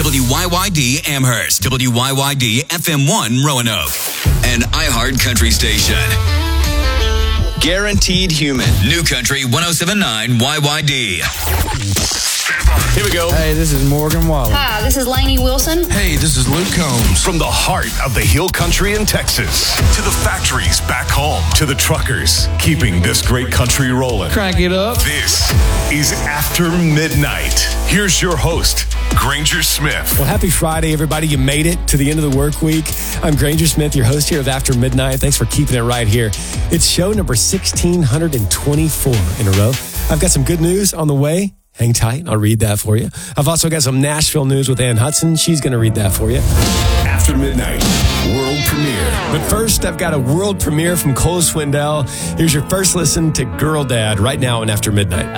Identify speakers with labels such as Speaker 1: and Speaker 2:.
Speaker 1: WYYD Amherst, WYYD FM1 Roanoke, and iHeart Country Station. Guaranteed Human. New Country 107.9 YYD.
Speaker 2: Here we go.
Speaker 3: Hey, this is Morgan Wallen.
Speaker 4: Hi, this is Lainey Wilson.
Speaker 5: Hey, this is Luke Combs.
Speaker 2: From the heart of the Hill Country in Texas to the factories back home to the truckers keeping this great country rolling.
Speaker 3: Crank it up.
Speaker 2: This is After Midnight. Here's your host, Granger Smith.
Speaker 6: Well, happy Friday, everybody. You made it to the end of the work week. I'm Granger Smith, your host here of After Midnight. Thanks for keeping it right here. It's show number 1624 in a row. I've got some good news on the way. Hang tight. I'll read that for you. I've also got some Nashville news with Ann Hudson. She's going to read that for you.
Speaker 2: After Midnight, world premiere.
Speaker 6: But first, I've got a world premiere from Cole Swindell. Here's your first listen to Girl Dad right now on After Midnight.